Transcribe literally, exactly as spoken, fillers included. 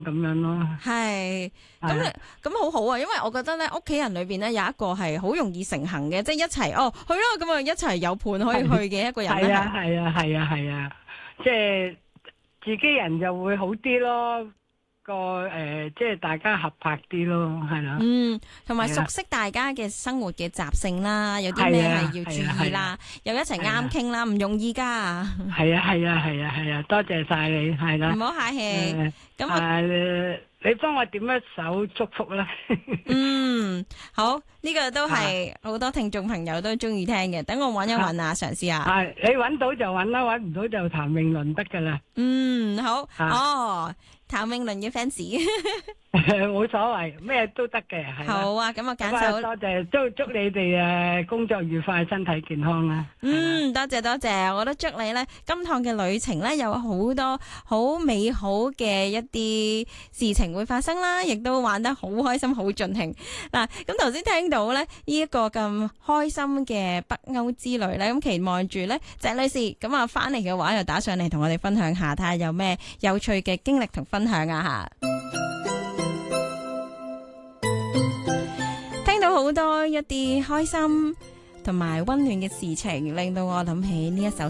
咁樣咯。 係，咁係啊你咁好好啊，因為我覺得咧，屋企人裏邊咧有一個係好容易成行嘅，即係一齊哦去咯，咁啊一齊有伴可以去嘅一個人咧係啊係啊係啊係啊，即係自己人就會好啲咯。個誒，即係大家合拍啲咯，係啦。 嗯，同埋係啊熟悉大家嘅生活嘅習性啦，有啲係咩啊係要注係啊係啊意啦，又一齊係啊啱傾啦，唔容易噶， 係啊係啊係啊係啊，多謝晒你，係啦。 唔好客氣。 誒， 咁我誒，你幫我點一首祝福啦。 嗯好，呢個都係好多聽眾朋友都中意聽嘅，等我揾一揾啊，嘗試下。 係你揾到就揾啦，揾唔到就譚詠麟得噶啦。 嗯，好啊哦，譚詠麟嘅 fans。 冇所謂，咩都得嘅，係啦。 好啊，咁我揀咁啊， 首。 多謝，祝祝你哋誒工作愉快，身體健康啦。 嗯，多謝多謝，我都祝你咧今趟嘅旅程咧有好多好美好嘅一啲事情會發生啦，亦都玩得好開心，好盡興。嗱，咁頭先聽到咧呢一個咁開心嘅北歐之旅咧，咁期望住咧鄭女士咁啊翻嚟嘅話，又打上嚟同我哋分享下，睇下有咩有趣嘅經歷同分享啊吓。聽到好多一啲開心同埋溫暖嘅事情，令到我諗起呢一首